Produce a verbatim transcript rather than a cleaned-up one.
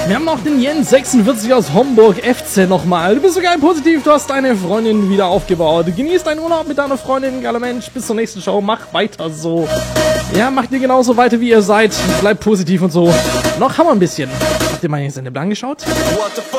Wir haben noch den Jens sechsundvierzig aus Homburg, F C nochmal. Du bist so geil positiv, du hast deine Freundin wieder aufgebaut. Genieß deinen Urlaub mit deiner Freundin, geiler Mensch. Bis zur nächsten Show, mach weiter so. Ja, macht ihr genauso weiter, wie ihr seid. Bleibt positiv und so. Noch haben wir ein bisschen. Habt ihr mal jetzt in den Plan geschaut?